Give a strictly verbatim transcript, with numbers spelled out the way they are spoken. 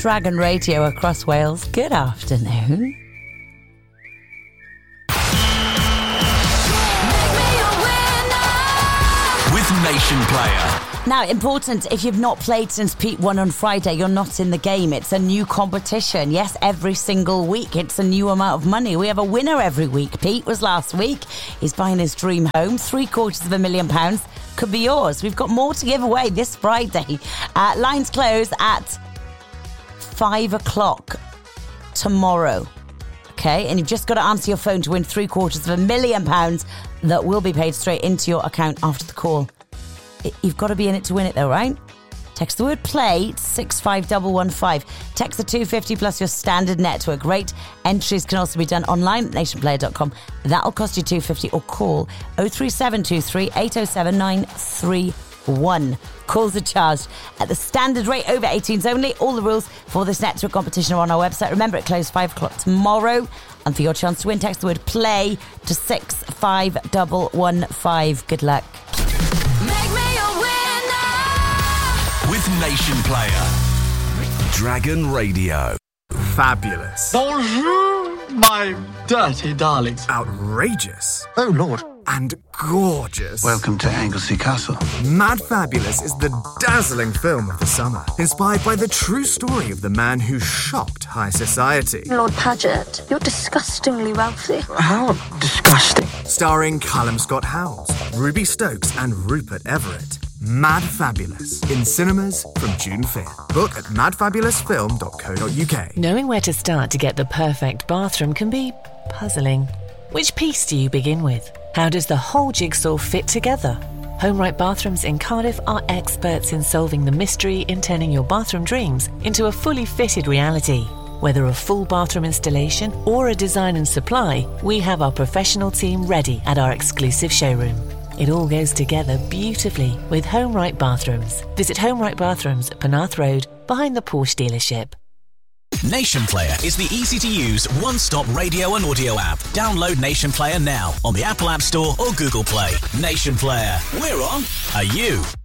Dragon Radio across Wales. Good afternoon. With Nation Player. Now, important, if you've not played since Pete won on Friday, you're not in the game. It's a new competition. Yes, every single week. It's a new amount of money. We have a winner every week. Pete was last week. He's buying his dream home. Three quarters of a million pounds could be yours. We've got more to give away this Friday. Uh, lines close at five o'clock tomorrow. Okay, and you've just got to answer your phone to win three quarters of a million pounds that will be paid straight into your account after the call. You've got to be in it to win it though, right? Text the word play to six five one one five. Text the two fifty plus your standard network rate. Entries can also be done online at nation player dot com. That'll cost you two fifty, or call oh three seven two three eight oh seven nine three one. Calls are charged at the standard rate, over eighteens only. All the rules for this network competition are on our website. Remember, it closes five o'clock tomorrow. And for your chance to win, text the word play to six five one one five. Good luck. With Nation Player. Dragon Radio. Fabulous. Bonjour, my dirty darlings. Outrageous. Oh, Lord. And gorgeous. Welcome to Anglesey Castle. Mad Fabulous is the dazzling film of the summer, inspired by the true story of the man who shocked high society. Lord Paget, you're disgustingly wealthy. How disgusting. Starring Callum Scott Howes, Ruby Stokes and Rupert Everett. Mad Fabulous, in cinemas from June fifth. Book at mad fabulous film dot co dot uk. Knowing where to start to get the perfect bathroom can be puzzling. Which piece do you begin with? How does the whole jigsaw fit together? HomeRight Bathrooms in Cardiff are experts in solving the mystery in turning your bathroom dreams into a fully fitted reality. Whether a full bathroom installation or a design and supply, we have our professional team ready at our exclusive showroom. It all goes together beautifully with HomeRight Bathrooms. Visit HomeRight Bathrooms at Penarth Road, behind the Porsche dealership. Nation Player is the easy-to-use one-stop radio and audio app. Download Nation Player now on the Apple App Store or Google Play. Nation Player. We're on. Are you?